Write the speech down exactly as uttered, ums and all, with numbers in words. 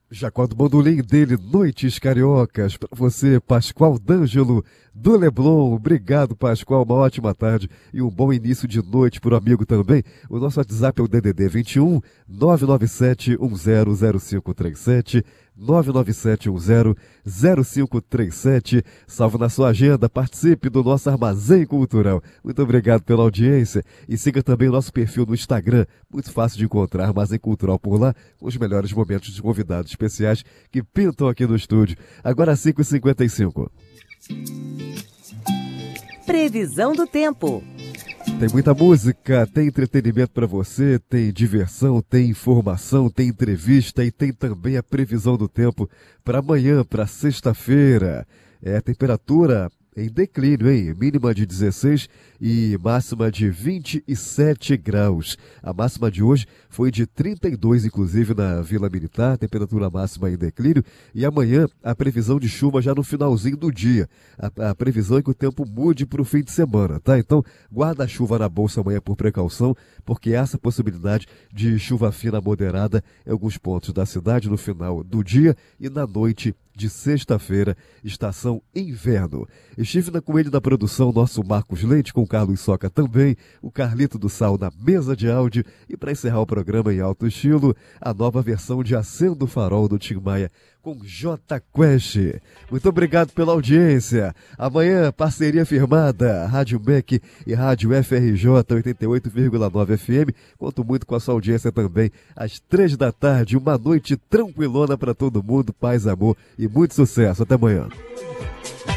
Já com o bandolim dele, Noites Cariocas, para você, Pascoal D'Angelo, do Leblon. Obrigado, Pascoal, uma ótima tarde e um bom início de noite para o amigo também. O nosso WhatsApp é o D D D vinte e um, nove nove sete um zero zero cinco três sete, nove nove sete um zero zero cinco três sete. Salve na sua agenda, participe do nosso Armazém Cultural. Muito obrigado pela audiência e siga também o nosso perfil no Instagram. Muito fácil de encontrar Armazém Cultural por lá, com os melhores momentos de convidados especiais que pintam aqui no estúdio. Agora cinco e cinquenta e cinco. Previsão do tempo. Tem muita música, tem entretenimento para você, tem diversão, tem informação, tem entrevista e tem também a previsão do tempo para amanhã, para sexta-feira. É temperatura em declínio, hein? Mínima de dezesseis e máxima de vinte e sete graus. A máxima de hoje foi de trinta e dois, inclusive, na Vila Militar, temperatura máxima em declínio. E amanhã, a previsão de chuva já no finalzinho do dia. A, a previsão é que o tempo mude para o fim de semana, tá? Então, guarda a chuva na bolsa amanhã por precaução, porque há essa possibilidade de chuva fina moderada em alguns pontos da cidade no final do dia e na noite de sexta-feira, estação inverno. Estive na, com ele na produção, nosso Marcos Leite, com o Carlos Soca também, o Carlito do Sal na mesa de áudio e para encerrar o programa em alto estilo, a nova versão de Acendo o Farol do Tim Maia com J Quest. Muito obrigado pela audiência. Amanhã, parceria firmada, Rádio M E C e Rádio F R J oitenta e oito vírgula nove F M. Conto muito com a sua audiência também. Às três da tarde, uma noite tranquilona para todo mundo, paz, amor e muito sucesso. Até amanhã.